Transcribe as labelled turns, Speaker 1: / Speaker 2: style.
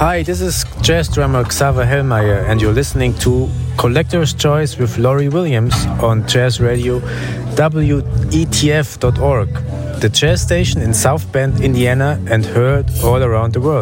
Speaker 1: Hi, this is jazz drummer Xaver Hellmeyer, and you're listening to Collector's Choice with Laurie Williams on Jazz Radio WETF.org, the jazz station in South Bend, Indiana, and heard all around the world.